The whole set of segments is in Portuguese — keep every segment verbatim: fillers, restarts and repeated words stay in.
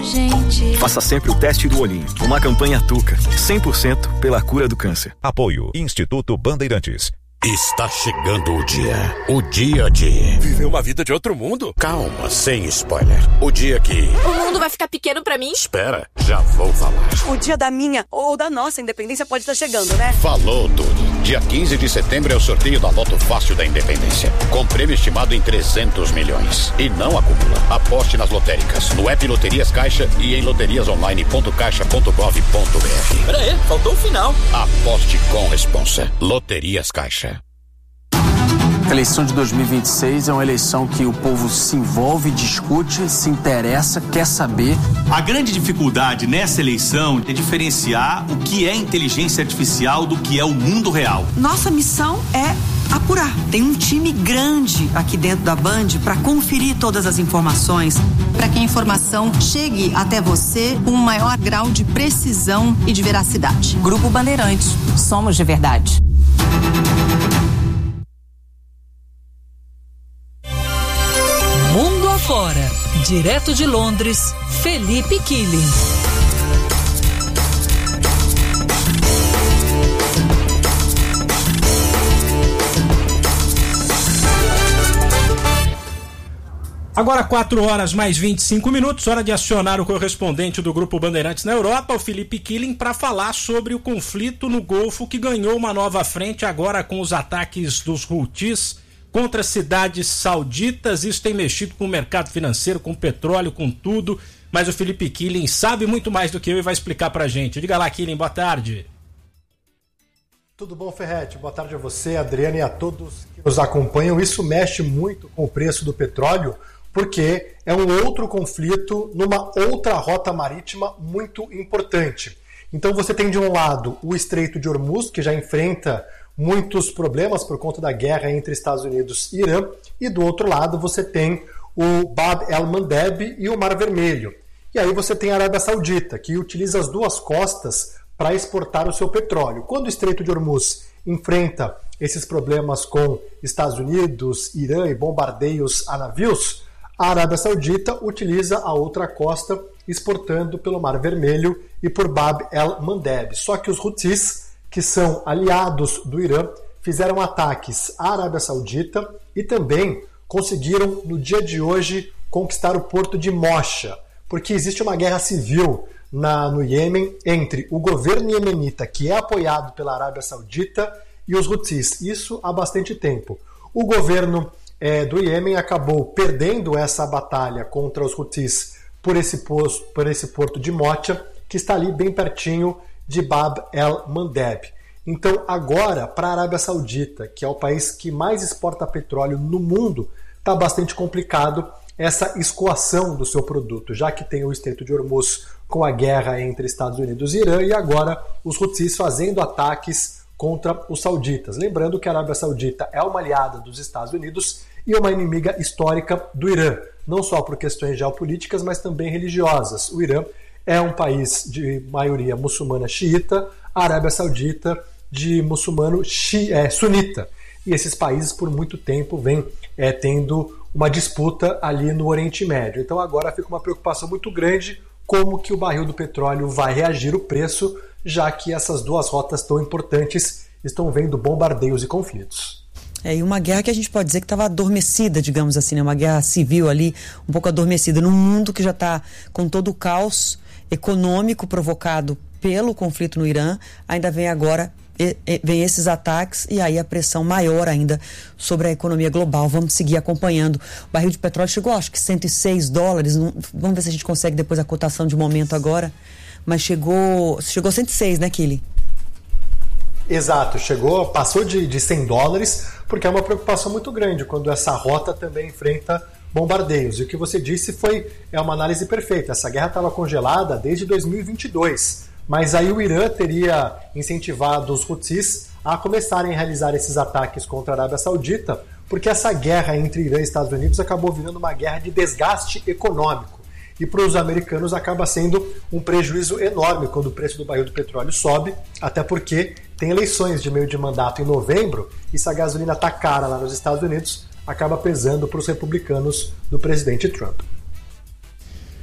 gente. Faça sempre o teste do olhinho. Uma campanha Tuca. cem por cento pela cura do câncer. Apoio Instituto Bandeirantes. Está chegando o dia. O dia de... Viver uma vida de outro mundo? Calma, sem spoiler. O dia que... O mundo vai ficar pequeno pra mim? Espera, já vou falar. O dia da minha ou da nossa independência pode estar chegando, né? Falou tudo. Dia quinze de setembro é o sorteio da Loto Fácil da Independência. Com prêmio estimado em trezentos milhões. E não acumula. Aposte nas lotéricas, no app Loterias Caixa e em loterias online ponto caixa ponto gov ponto br. Pera aí, faltou o final. Aposte com responsa. Loterias Caixa. A eleição de dois mil e vinte e seis é uma eleição que o povo se envolve, discute, se interessa, quer saber. A grande dificuldade nessa eleição é diferenciar o que é inteligência artificial do que é o mundo real. Nossa missão é apurar. Tem um time grande aqui dentro da Band para conferir todas as informações. Para que a informação chegue até você com um maior grau de precisão e de veracidade. Grupo Bandeirantes. Somos de verdade. Mundo afora, direto de Londres, Felipe Killing. Agora quatro horas mais vinte e cinco minutos, hora de acionar o correspondente do Grupo Bandeirantes na Europa, o Felipe Killing, para falar sobre o conflito no Golfo que ganhou uma nova frente agora com os ataques dos Houthis contra cidades sauditas. Isso tem mexido com o mercado financeiro, com o petróleo, com tudo, mas o Felipe Killing sabe muito mais do que eu e vai explicar pra gente. Diga lá, Killing, boa tarde. Tudo bom, Ferretti? Boa tarde a você, Adriana, e a todos que nos acompanham. Isso mexe muito com o preço do petróleo, porque é um outro conflito numa outra rota marítima muito importante. Então você tem de um lado o Estreito de Hormuz, que já enfrenta muitos problemas por conta da guerra entre Estados Unidos e Irã, e do outro lado você tem o Bab el-Mandeb e o Mar Vermelho. E aí você tem a Arábia Saudita, que utiliza as duas costas para exportar o seu petróleo. Quando o Estreito de Hormuz enfrenta esses problemas com Estados Unidos, Irã e bombardeios a navios, a Arábia Saudita utiliza a outra costa exportando pelo Mar Vermelho e por Bab el-Mandeb. Só que os Houthis, que são aliados do Irã, fizeram ataques à Arábia Saudita e também conseguiram, no dia de hoje, conquistar o porto de Mocha, porque existe uma guerra civil na, no Iêmen entre o governo iemenita, que é apoiado pela Arábia Saudita, e os Houthis. Isso há bastante tempo. O governo é, do Iêmen acabou perdendo essa batalha contra os Houthis por esse, posto, por esse porto de Mocha, que está ali bem pertinho de Bab el-Mandeb. Então agora, para a Arábia Saudita, que é o país que mais exporta petróleo no mundo, está bastante complicado essa escoação do seu produto, já que tem o Estreito de Hormuz com a guerra entre Estados Unidos e Irã, e agora os Houthis fazendo ataques contra os sauditas. Lembrando que a Arábia Saudita é uma aliada dos Estados Unidos e uma inimiga histórica do Irã, não só por questões geopolíticas, mas também religiosas. O Irã é um país de maioria muçulmana xiita, a Arábia Saudita de muçulmano xi, é, sunita. E esses países por muito tempo vêm é, tendo uma disputa ali no Oriente Médio. Então agora fica uma preocupação muito grande como que o barril do petróleo vai reagir o preço, já que essas duas rotas tão importantes estão vendo bombardeios e conflitos. É, e uma guerra que a gente pode dizer que estava adormecida, digamos assim, né? Uma guerra civil ali, um pouco adormecida, num mundo que já está com todo o caos econômico provocado pelo conflito no Irã, ainda vem agora, e, e, vem esses ataques e aí a pressão maior ainda sobre a economia global. Vamos seguir acompanhando. O barril de petróleo chegou, acho que cento e seis dólares, não, vamos ver se a gente consegue depois a cotação de momento agora, mas chegou, chegou cento e seis, né, Killing? Exato, chegou, passou de, de cem dólares, porque é uma preocupação muito grande quando essa rota também enfrenta bombardeios. E o que você disse foi é uma análise perfeita. Essa guerra estava congelada desde dois mil e vinte e dois, mas aí o Irã teria incentivado os Houthis a começarem a realizar esses ataques contra a Arábia Saudita, porque essa guerra entre Irã e Estados Unidos acabou virando uma guerra de desgaste econômico. E para os americanos acaba sendo um prejuízo enorme quando o preço do barril do petróleo sobe, até porque tem eleições de meio de mandato em novembro, e se a gasolina está cara lá nos Estados Unidos, acaba pesando para os republicanos do presidente Trump.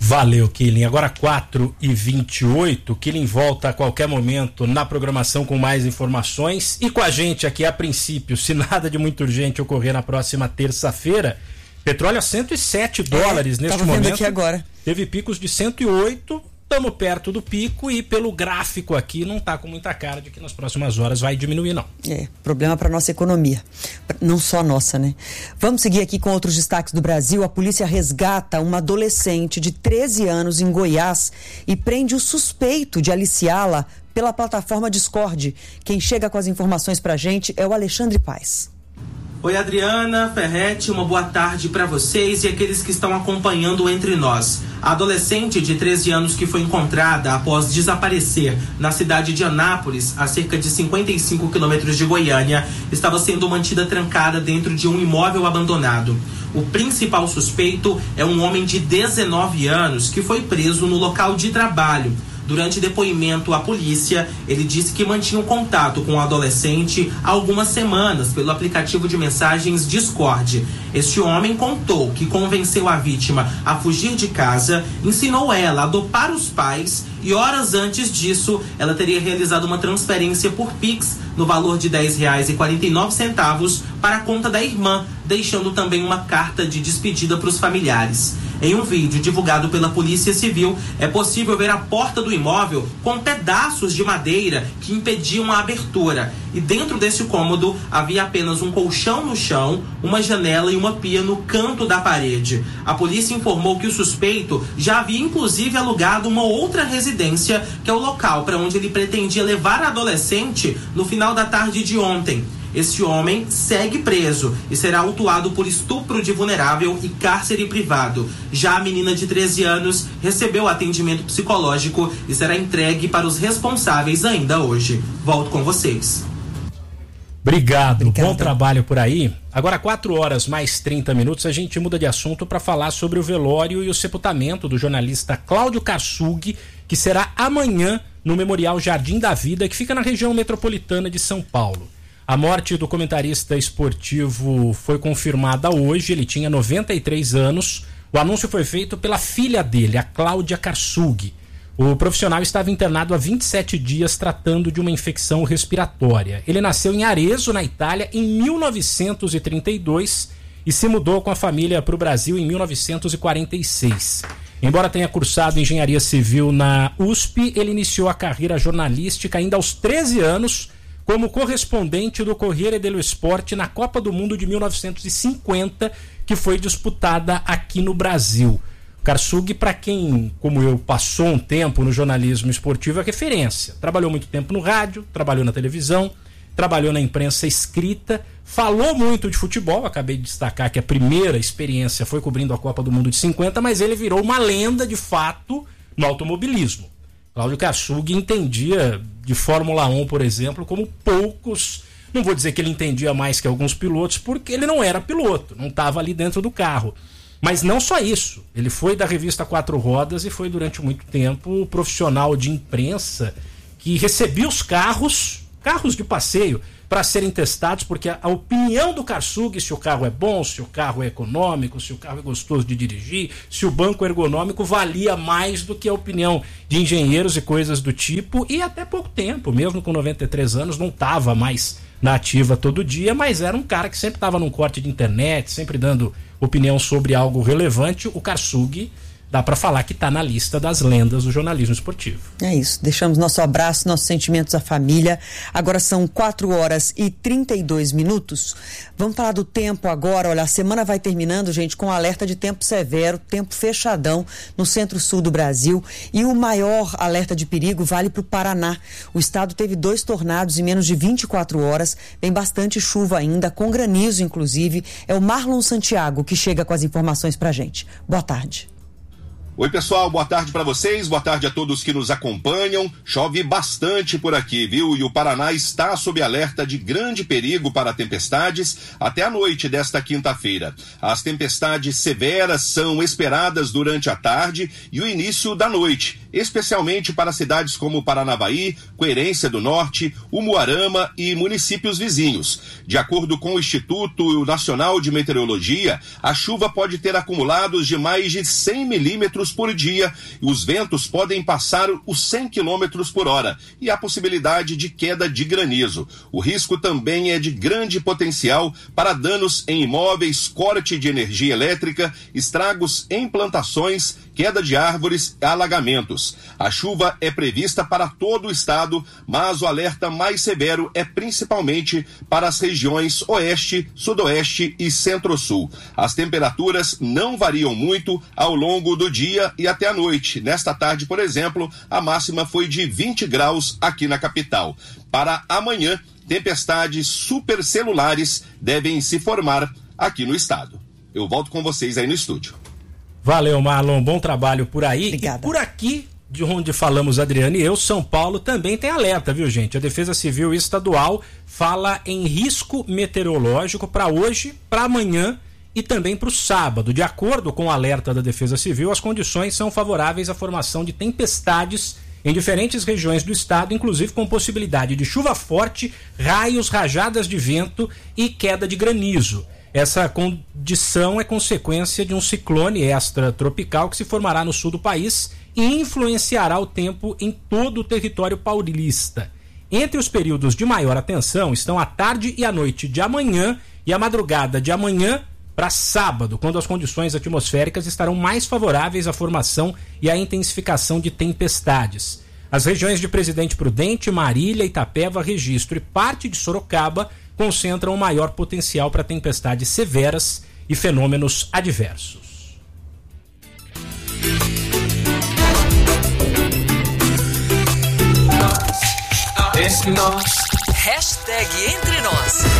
Valeu, Killing. Agora quatro e vinte e oito, Killing volta a qualquer momento na programação com mais informações e com a gente aqui a princípio, se nada de muito urgente ocorrer na próxima terça-feira, petróleo a cento e sete dólares é, neste momento. Aqui agora. Teve picos de cento e oito, estamos perto do pico e pelo gráfico aqui não está com muita cara de que nas próximas horas vai diminuir, não. É, problema para nossa economia, não só a nossa, né? Vamos seguir aqui com outros destaques do Brasil. A polícia resgata uma adolescente de treze anos em Goiás e prende o suspeito de aliciá-la pela plataforma Discord. Quem chega com as informações pra gente é o Alexandre Paes. Oi, Adriana, Ferretti, uma boa tarde para vocês e aqueles que estão acompanhando Entre Nós. A adolescente de treze anos que foi encontrada após desaparecer na cidade de Anápolis, a cerca de cinquenta e cinco quilômetros de Goiânia, estava sendo mantida trancada dentro de um imóvel abandonado. O principal suspeito é um homem de dezenove anos que foi preso no local de trabalho. Durante depoimento à polícia, ele disse que mantinha um contato com o adolescente há algumas semanas pelo aplicativo de mensagens Discord. Este homem contou que convenceu a vítima a fugir de casa, ensinou ela a dopar os pais e horas antes disso, ela teria realizado uma transferência por Pix no valor de dez reais e quarenta e nove centavos para a conta da irmã, deixando também uma carta de despedida para os familiares. Em um vídeo divulgado pela Polícia Civil, é possível ver a porta do imóvel com pedaços de madeira que impediam a abertura. E dentro desse cômodo havia apenas um colchão no chão, uma janela e uma pia no canto da parede. A polícia informou que o suspeito já havia inclusive alugado uma outra residência, que é o local para onde ele pretendia levar a adolescente no final da tarde de ontem. Este homem segue preso e será autuado por estupro de vulnerável e cárcere privado. Já a menina de treze anos recebeu atendimento psicológico e será entregue para os responsáveis ainda hoje. Volto com vocês. Obrigado, Obrigada. Bom trabalho por aí. Agora quatro horas mais trinta minutos, a gente muda de assunto para falar sobre o velório e o sepultamento do jornalista Cláudio Karsug, que será amanhã no Memorial Jardim da Vida, que fica na região metropolitana de São Paulo. A morte do comentarista esportivo foi confirmada hoje, ele tinha noventa e três anos. O anúncio foi feito pela filha dele, a Cláudia Karsug. O profissional estava internado há vinte e sete dias tratando de uma infecção respiratória. Ele nasceu em Arezzo, na Itália, em mil novecentos e trinta e dois e se mudou com a família para o Brasil em mil novecentos e quarenta e seis. Embora tenha cursado engenharia civil na U S P, ele iniciou a carreira jornalística ainda aos treze anos, como correspondente do Corriere dello Sport na Copa do Mundo de mil novecentos e cinquenta, que foi disputada aqui no Brasil. Karsug, para quem, como eu, passou um tempo no jornalismo esportivo, é referência. Trabalhou muito tempo no rádio, trabalhou na televisão, trabalhou na imprensa escrita, falou muito de futebol. Acabei de destacar que a primeira experiência foi cobrindo a Copa do Mundo de cinquenta, mas ele virou uma lenda de fato no automobilismo. Cláudio Karsug entendia de Fórmula um, por exemplo, como poucos. Não vou dizer que ele entendia mais que alguns pilotos, porque ele não era piloto, não estava ali dentro do carro. Mas não só isso, ele foi da revista Quatro Rodas e foi durante muito tempo o profissional de imprensa que recebia os carros, carros de passeio, para serem testados, porque a, a opinião do Karsug, se o carro é bom, se o carro é econômico, se o carro é gostoso de dirigir, se o banco é ergonômico, valia mais do que a opinião de engenheiros e coisas do tipo. E até pouco tempo, mesmo com noventa e três anos, não estava mais na ativa todo dia, mas era um cara que sempre estava num corte de internet, sempre dando opinião sobre algo relevante. O Karsug, dá para falar que está na lista das lendas do jornalismo esportivo. É isso, deixamos nosso abraço, nossos sentimentos à família. Agora são quatro horas e trinta e dois minutos. Vamos falar do tempo agora. Olha, a semana vai terminando, gente, com alerta de tempo severo, tempo fechadão no centro-sul do Brasil. E o maior alerta de perigo vale para o Paraná. O estado teve dois tornados em menos de vinte e quatro horas, tem bastante chuva ainda, com granizo inclusive. É o Marlon Santiago que chega com as informações para a gente. Boa tarde. Oi pessoal, boa tarde para vocês, boa tarde a todos que nos acompanham. Chove bastante por aqui, viu? E o Paraná está sob alerta de grande perigo para tempestades até a noite desta quinta-feira. As tempestades severas são esperadas durante a tarde e o início da noite, especialmente para cidades como Paranavaí, Querência do Norte, Umuarama e municípios vizinhos. De acordo com o Instituto Nacional de Meteorologia, a chuva pode ter acumulados de mais de cem milímetros quilômetros por dia. Os ventos podem passar os cem quilômetros por hora e há possibilidade de queda de granizo. O risco também é de grande potencial para danos em imóveis, corte de energia elétrica, estragos em plantações, queda de árvores e alagamentos. A chuva é prevista para todo o estado, mas o alerta mais severo é principalmente para as regiões oeste, sudoeste e centro-sul. As temperaturas não variam muito ao longo do dia e até a noite. Nesta tarde, por exemplo, a máxima foi de vinte graus aqui na capital. Para amanhã, tempestades supercelulares devem se formar aqui no estado. Eu volto com vocês aí no estúdio. Valeu, Marlon, bom trabalho por aí. Obrigada. E por aqui, de onde falamos, Adriane e eu, São Paulo também tem alerta, viu, gente? A Defesa Civil Estadual fala em risco meteorológico para hoje, para amanhã e também para o sábado. De acordo com o alerta da Defesa Civil, as condições são favoráveis à formação de tempestades em diferentes regiões do estado, inclusive com possibilidade de chuva forte, raios, rajadas de vento e queda de granizo. Essa condição é consequência de um ciclone extratropical que se formará no sul do país e influenciará o tempo em todo o território paulista. Entre os períodos de maior atenção estão a tarde e a noite de amanhã e a madrugada de amanhã para sábado, quando as condições atmosféricas estarão mais favoráveis à formação e à intensificação de tempestades. As regiões de Presidente Prudente, Marília, Itapeva, Registro e parte de Sorocaba concentram o maior potencial para tempestades severas e fenômenos adversos. Hashtag Entre Nós.